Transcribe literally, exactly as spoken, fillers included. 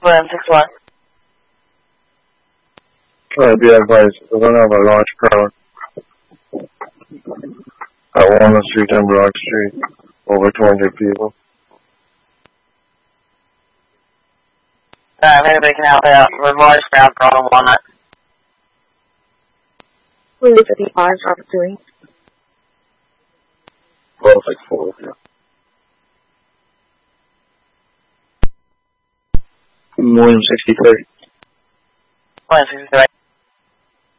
William six one. Uh, be advised, we're going to have a large crowd at Walnut Street and Broad Street, over two hundred people. Uh, if anybody can help out, we're large crowd on Walnut. William fifty-five, Robert three. Well, it's like four, yeah. William sixty-three. William sixty-three.